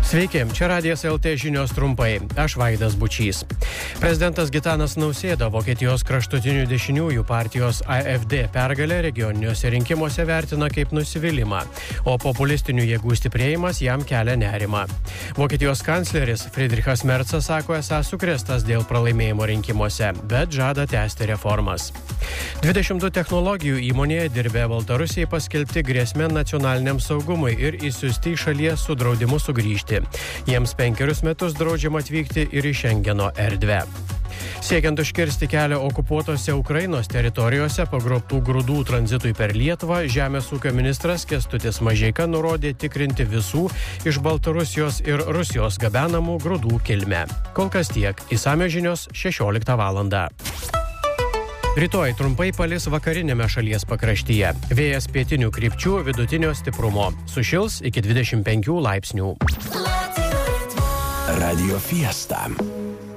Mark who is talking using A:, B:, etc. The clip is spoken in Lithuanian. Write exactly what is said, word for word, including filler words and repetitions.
A: Sveiki, čia Radijas L T žinios trumpai. Aš Vaidas Bučys. Prezidentas Gitanas Nausėda Vokietijos kraštutinių dešiniųjų partijos A F D pergalę regioniniuose rinkimuose vertina kaip nusivylimą, o populistinių jėgų stiprėjimas jam kelia nerimą. Vokietijos kancleris Friedrichas Merzas sako esą sukrėstas dėl pralaimėjimo rinkimuose, bet žada tęsti reformas. dvidešimt du technologijų įmonėje dirbę Baltarusijai paskelbti grėsmę nacionaliniam saugumui ir išsiųsti į šalies su draudimu sugrįžti. Jiems penkerius metus draudžiama atvykti ir į Šengeno erdvę. Siekiant užkirsti kelią okupuotose Ukrainos teritorijose pagrobtų grūdų tranzitui per Lietuvą, Žemės ūkio ministras Kęstutis Mažeika nurodė tikrinti visų iš Baltarusijos ir Rusijos gabenamų grūdų kilmę. Kol kas tiek. Išsamios žinios šešioliktą valandą. Rytoj trumpai palis vakarinėme šalies pakraštyje. Vėjas pietinių krypčių vidutinio stiprumo. Sušils iki dvidešimt penkių laipsnių.
B: Radio Fiesta.